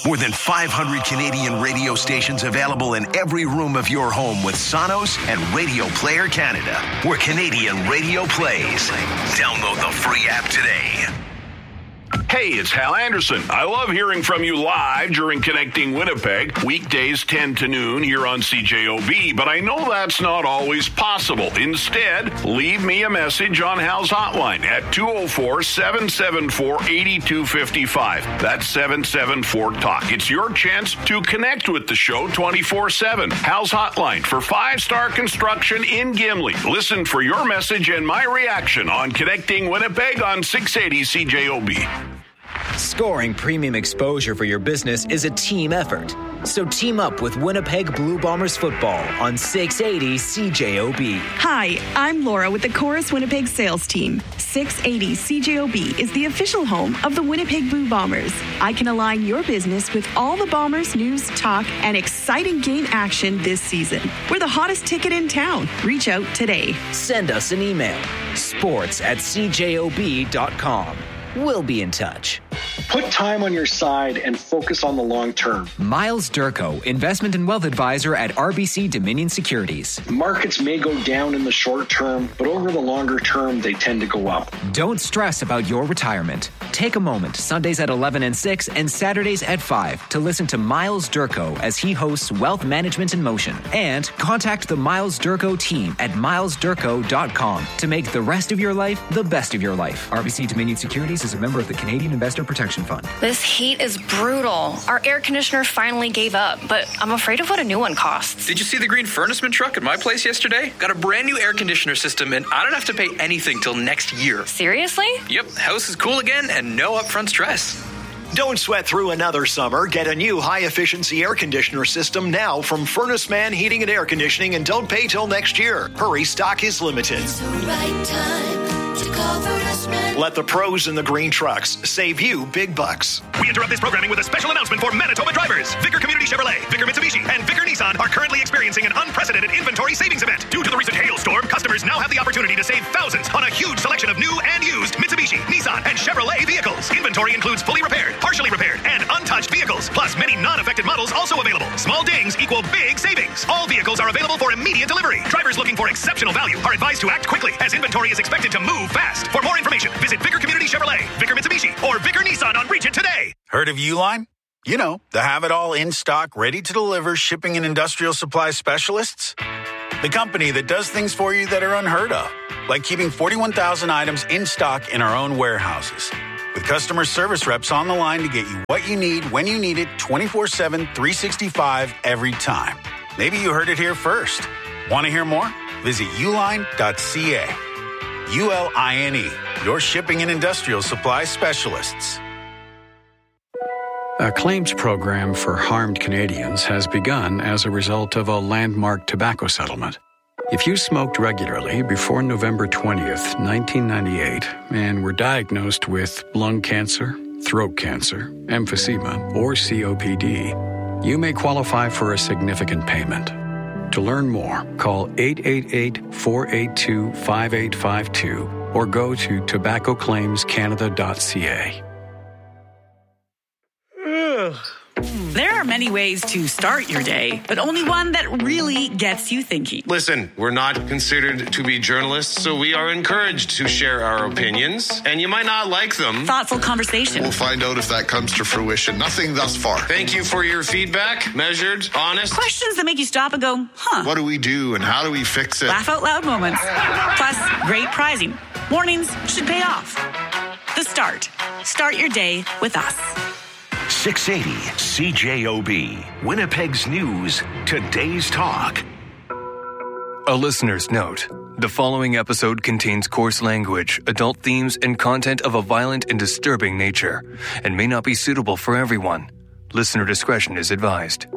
More than 500 Canadian radio stations available in every room of your home with Sonos and Radio Player Canada, where Canadian radio plays. Download the free app today. Hey, it's Hal Anderson. I love hearing from you live during Connecting Winnipeg, weekdays 10 to noon here on CJOB, but I know that's not always possible. Instead, leave me a message on Hal's hotline at 204-774-8255. That's 774-TALK. It's your chance to connect with the show 24/7. Hal's hotline for 5-star construction in Gimli. Listen for your message and my reaction on Connecting Winnipeg on 680 CJOB. Scoring premium exposure for your business is a team effort. So team up with Winnipeg Blue Bombers football on 680 CJOB. Hi, I'm Laura with the Chorus Winnipeg sales team. 680 CJOB is the official home of the Winnipeg Blue Bombers. I can align your business with all the Bombers news, talk, and exciting game action this season. We're the hottest ticket in town. Reach out today. Send us an email. sports@cjob.com. We'll be in touch. Put time on your side and focus on the long term. Miles Durko, Investment and Wealth Advisor at RBC Dominion Securities. Markets may go down in the short term, but over the longer term, they tend to go up. Don't stress about your retirement. Take a moment, Sundays at 11 and 6 and Saturdays at 5 to listen to Miles Durko as he hosts Wealth Management in Motion. And contact the Miles Durko team at milesdurko.com to make the rest of your life the best of your life. RBC Dominion Securities is a member of the Canadian Investor Protection Fund. This heat is brutal. Our air conditioner finally gave up, but I'm afraid of what a new one costs. Did you see the green furnaceman truck at my place yesterday? Got a brand new air conditioner system, and I don't have to pay anything till next year. Seriously? Yep, house is cool again and no upfront stress. Don't sweat through another summer. Get a new high-efficiency air conditioner system now from Furnace Man Heating and Air Conditioning, and don't pay till next year. Hurry, stock is limited. It's the right time to call Furnace Man. Let the pros in the green trucks save you big bucks. We interrupt this programming with a special announcement for Manitoba drivers. Vicar Community Chevrolet, Vicar Mitsubishi, and Vicar Nissan are currently experiencing an unprecedented inventory savings event. Due to the recent hailstorm, customers now have the opportunity to save thousands on a huge selection of new and used Mitsubishi, Nissan, and Chevrolet vehicles. Inventory includes fully repaired, partially repaired, and untouched vehicles, plus many non-affected models also available. Small dings equal big savings. All vehicles are available for immediate delivery. Drivers looking for exceptional value are advised to act quickly, as inventory is expected to move fast. For more information, visit Vicar Community Chevrolet, Vicar Mitsubishi, or Vicar Nissan on Regent today. Heard of Uline? You know, the have-it-all in-stock, ready-to-deliver shipping and industrial supply specialists. The company that does things for you that are unheard of, like keeping 41,000 items in stock in our own warehouses. With customer service reps on the line to get you what you need, when you need it, 24/7, 365, every time. Maybe you heard it here first. Want to hear more? Visit uline.ca. ULINE, your shipping and industrial supply specialists. A claims program for harmed Canadians has begun as a result of a landmark tobacco settlement. If you smoked regularly before November 20th, 1998, and were diagnosed with lung cancer, throat cancer, emphysema, or COPD, you may qualify for a significant payment. To learn more, call 888-482-5852 or go to tobaccoclaimscanada.ca. There are many ways to start your day, but only one that really gets you thinking. Listen, we're not considered to be journalists, so we are encouraged to share our opinions, and you might not like them. Thoughtful conversation. We'll find out if that comes to fruition. Nothing thus far. Thank you for your feedback. Measured, honest. Questions that make you stop and go, huh? What do we do and how do we fix it? Laugh out loud moments. Plus, great prizing. Mornings should pay off. The Start. Start your day with us. 680 CJOB, Winnipeg's news, today's talk. A listener's note. The following episode contains coarse language, adult themes, and content of a violent and disturbing nature, and may not be suitable for everyone. Listener discretion is advised.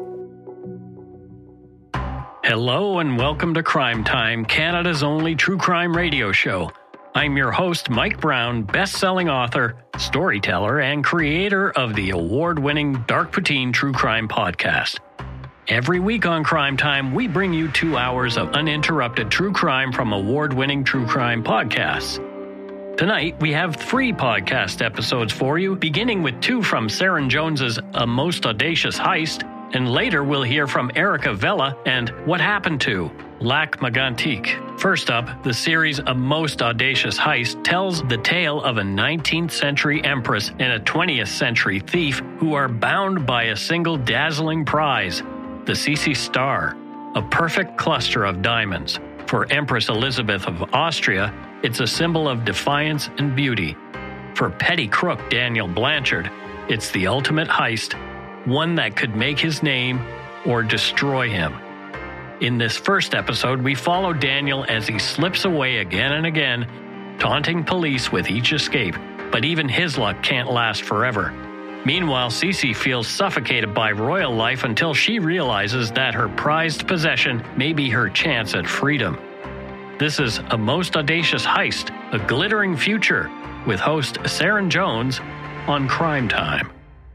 Hello and welcome to Crime Time, Canada's only true crime radio show. I'm your host, Mike Brown, best-selling author, storyteller, and creator of the award-winning Dark Poutine True Crime Podcast. Every week on Crime Time, we bring you 2 hours of uninterrupted true crime from award-winning true crime podcasts. Tonight, we have 3 podcast episodes for you, beginning with 2 from Saren Jones's A Most Audacious Heist, and later we'll hear from Erica Vela and What Happened to Lac Megantic. First up, the series A Most Audacious Heist tells the tale of a 19th century empress and a 20th century thief who are bound by a single dazzling prize, the CC Star, a perfect cluster of diamonds. For Empress Elizabeth of Austria, it's a symbol of defiance and beauty. For petty crook Daniel Blanchard, it's the ultimate heist, one that could make his name or destroy him. In this first episode, we follow Daniel as he slips away again and again, taunting police with each escape, but even his luck can't last forever. Meanwhile, Cece feels suffocated by royal life until she realizes that her prized possession may be her chance at freedom. This is A Most Audacious Heist, A Glittering Future, with host Saren Jones on Crime Time.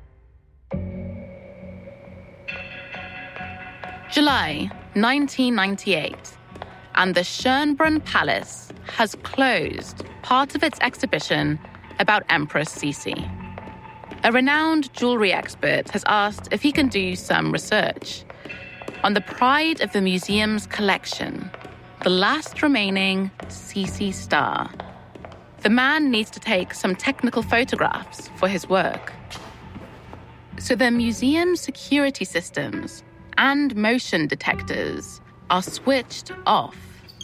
July 1998, and the Schönbrunn Palace has closed part of its exhibition about Empress Sisi. A renowned jewelry expert has asked if he can do some research on the pride of the museum's collection, the last remaining CC Star. The man needs to take some technical photographs for his work. So the museum's security systems and motion detectors are switched off,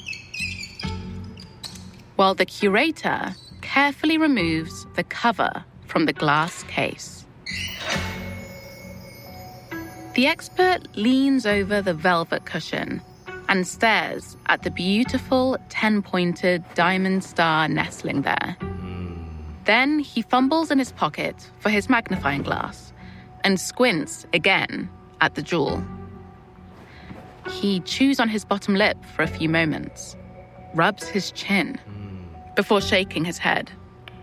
while the curator carefully removes the cover from the glass case. The expert leans over the velvet cushion and stares at the beautiful 10-pointed diamond star nestling there. Then he fumbles in his pocket for his magnifying glass and squints again at the jewel. He chews on his bottom lip for a few moments, rubs his chin, before shaking his head.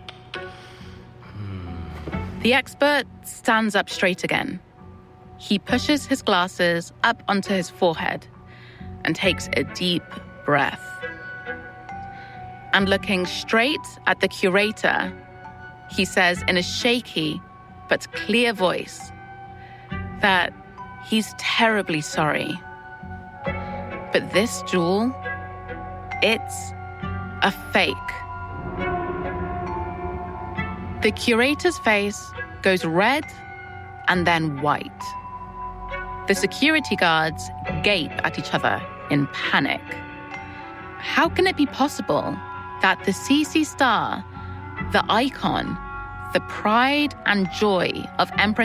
The expert stands up straight again. He pushes his glasses up onto his forehead and takes a deep breath. And looking straight at the curator, he says in a shaky but clear voice that he's terribly sorry. But this jewel, it's a fake. The curator's face goes red and then white. The security guards gape at each other in panic. How can it be possible that the CC Star, the icon, the pride and joy of Empress